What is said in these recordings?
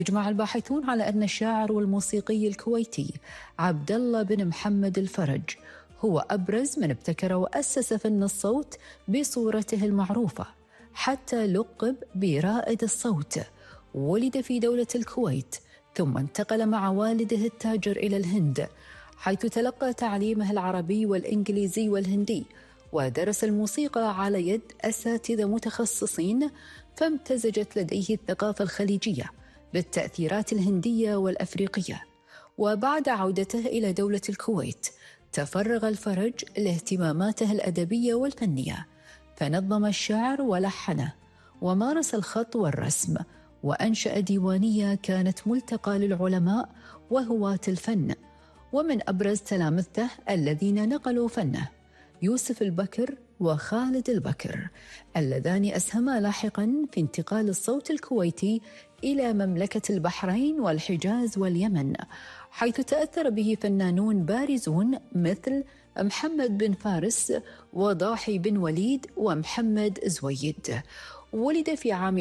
يجمع الباحثون على أن الشاعر والموسيقي الكويتي عبد الله بن محمد الفرج هو أبرز من ابتكر وأسس فن الصوت بصورته المعروفة، حتى لقب برائد الصوت. ولد في دولة الكويت، ثم انتقل مع والده التاجر إلى الهند، حيث تلقى تعليمه العربي والإنجليزي والهندي، ودرس الموسيقى على يد أساتذة متخصصين، فامتزجت لديه الثقافة الخليجية بالتأثيرات الهندية والأفريقية. وبعد عودته إلى دولة الكويت تفرغ الفرج لاهتماماته الأدبية والفنية، فنظم الشعر ولحنه، ومارس الخط والرسم، وأنشأ ديوانية كانت ملتقى للعلماء وهواة الفن. ومن أبرز تلامذته الذين نقلوا فنه يوسف البكر وخالد البكر، اللذان أسهما لاحقاً في انتقال الصوت الكويتي إلى مملكة البحرين والحجاز واليمن، حيث تأثر به فنانون بارزون مثل محمد بن فارس وضاحي بن وليد ومحمد زويد. ولد في عام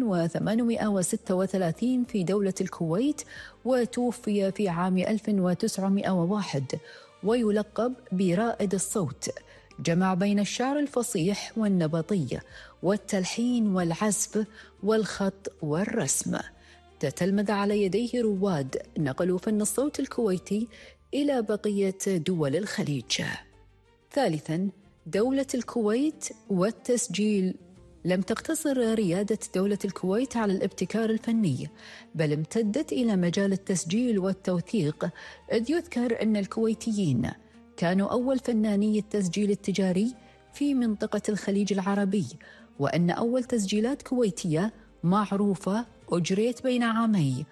1836 في دولة الكويت، وتوفي في عام 1901، ويلقب برائد الصوت. جمع بين الشعر الفصيح والنبطي والتلحين والعزف والخط والرسم. تتلمذ على يديه رواد نقلوا فن الصوت الكويتي إلى بقية دول الخليج. ثالثاً، دولة الكويت والتسجيل. لم تقتصر ريادة دولة الكويت على الابتكار الفني، بل امتدت إلى مجال التسجيل والتوثيق، إذ يذكر أن الكويتيين كانوا أول فناني التسجيل التجاري في منطقة الخليج العربي، وأن أول تسجيلات كويتية معروفة أجريت بين عامي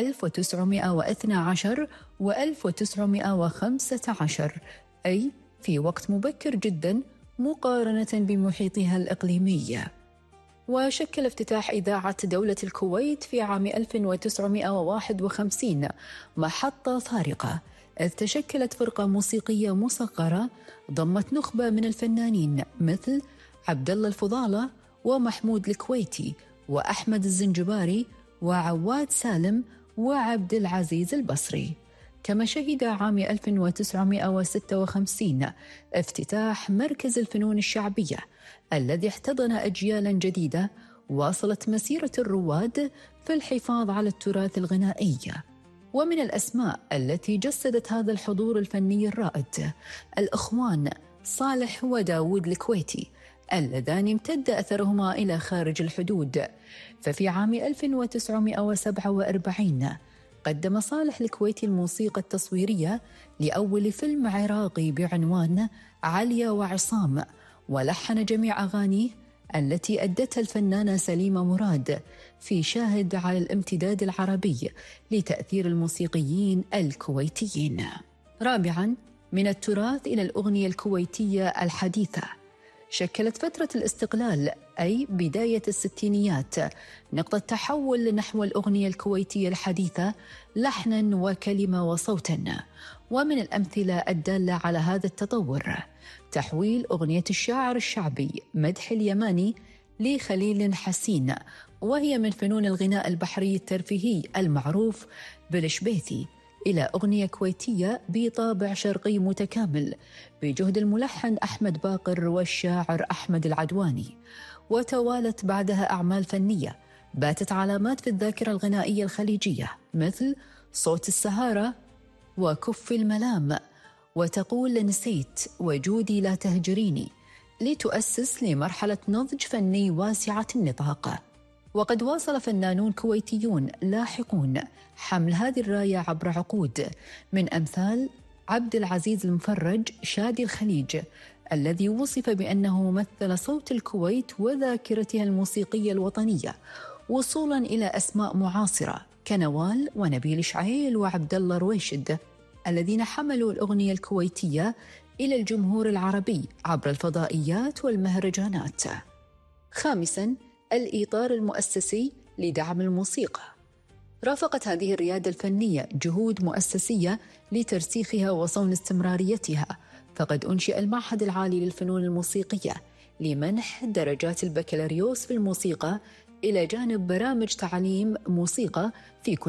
1912 و 1915، أي في وقت مبكر جداً مقارنة بمحيطها الإقليمي. وشكل افتتاح إذاعة دولة الكويت في عام 1951 محطة فارقة، إذ تشكلت فرقة موسيقية مصغرة ضمت نخبة من الفنانين مثل عبد الله الفضالة ومحمود الكويتي وأحمد الزنجباري وعواد سالم وعبد العزيز البصري. كما شهد عام 1956 افتتاح مركز الفنون الشعبية، الذي احتضن أجيالا جديدة واصلت مسيرة الرواد في الحفاظ على التراث الغنائي. ومن الأسماء التي جسدت هذا الحضور الفني الرائد الأخوان صالح وداود الكويتي، اللذان امتد أثرهما إلى خارج الحدود. ففي عام 1947 قدم صالح الكويتي الموسيقى التصويرية لأول فيلم عراقي بعنوان عليا وعصام، ولحن جميع أغانيه التي أدتها الفنانة سليمة مراد في شاهد على الامتداد العربي لتأثير الموسيقيين الكويتيين. رابعاً، من التراث إلى الأغنية الكويتية الحديثة. شكلت فترة الاستقلال أي بداية الستينيات نقطة تحول نحو الأغنية الكويتية الحديثة لحناً وكلمة وصوتاً. ومن الأمثلة الدالة على هذا التطور تحويل أغنية الشاعر الشعبي مدح اليماني لخليل حسين، وهي من فنون الغناء البحري الترفيهي المعروف بالشبيثي، إلى أغنية كويتية بطابع شرقي متكامل بجهد الملحن أحمد باقر والشاعر أحمد العدواني. وتوالت بعدها أعمال فنية باتت علامات في الذاكرة الغنائية الخليجية مثل صوت السهارة وكف الملام وتقول نسيت وجودي لا تهجريني، لتؤسس لمرحلة نضج فني واسعة النطاق. وقد واصل فنانون كويتيون لاحقون حمل هذه الراية عبر عقود، من أمثال عبد العزيز المفرج شادي الخليج، الذي وصف بأنه مثل صوت الكويت وذاكرتها الموسيقية الوطنية، وصولاً إلى أسماء معاصرة كنوال ونبيل شعيل وعبد الله رويشد، الذين حملوا الأغنية الكويتية إلى الجمهور العربي عبر الفضائيات والمهرجانات. خامساً، الإطار المؤسسي لدعم الموسيقى. رافقت هذه الريادة الفنية جهود مؤسسية لترسيخها وصون استمراريتها، فقد أنشئ المعهد العالي للفنون الموسيقية لمنح درجات البكالوريوس في الموسيقى، إلى جانب برامج تعليم موسيقى في كل